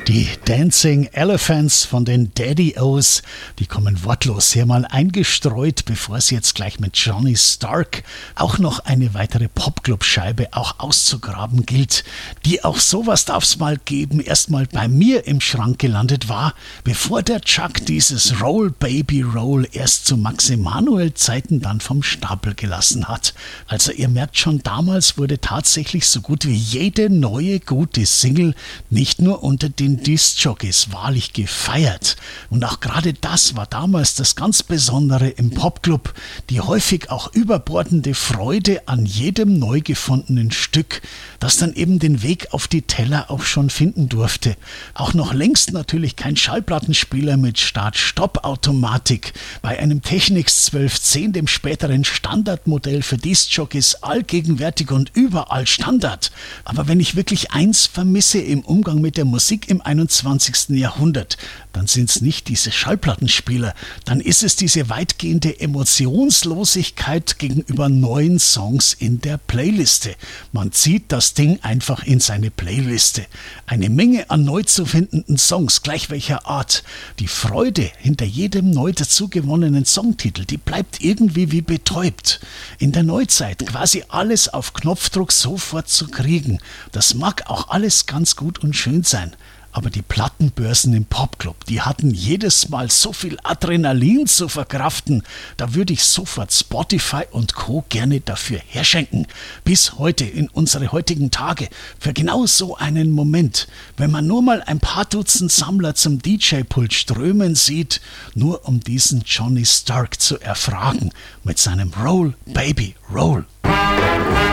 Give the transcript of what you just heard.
Die Dancing Elephants von den Daddy-O's, die kommen wortlos hier mal eingestreut, bevor es jetzt gleich mit Johnny Stark auch noch eine weitere Popclub-Scheibe auch auszugraben gilt, die auch sowas darf's mal geben, erstmal bei mir im Schrank gelandet war, bevor der Chuck dieses Roll Baby Roll erst zu Max Emanuel Zeiten dann vom Stapel gelassen hat. Also ihr merkt schon, damals wurde tatsächlich so gut wie jede neue gute Single nicht nur unter den Disc-Jockeys wahrlich gefeiert. Und auch gerade das war damals das ganz Besondere im Popclub, die häufig auch überbordende Freude an jedem neu gefundenen Stück, das dann eben den Weg auf die Teller auch schon finden durfte. Auch noch längst natürlich kein Schallplattenspieler mit Start-Stopp-Automatik, bei einem Technics 1210, dem späteren Standardmodell für Disc-Jockeys, allgegenwärtig und überall Standard. Aber wenn ich wirklich eins vermisse im Umgang mit der Musik im 21. Jahrhundert, dann sind es nicht diese Schallplattenspieler, dann ist es diese weitgehende Emotionslosigkeit gegenüber neuen Songs in der Playliste. Man zieht das Ding einfach in seine Playliste. Eine Menge an neu zu findenden Songs, gleich welcher Art. Die Freude hinter jedem neu dazu gewonnenen Songtitel, die bleibt irgendwie wie betäubt. In der Neuzeit quasi alles auf Knopfdruck sofort zu kriegen, das mag auch alles ganz gut und schön sein. Aber die Plattenbörsen im Popclub, die hatten jedes Mal so viel Adrenalin zu verkraften, da würde ich sofort Spotify und Co. gerne dafür herschenken. Bis heute, in unsere heutigen Tage, für genau so einen Moment, wenn man nur mal ein paar Dutzend Sammler zum DJ-Pult strömen sieht, nur um diesen Johnny Stark zu erfragen mit seinem Roll, Baby, Roll.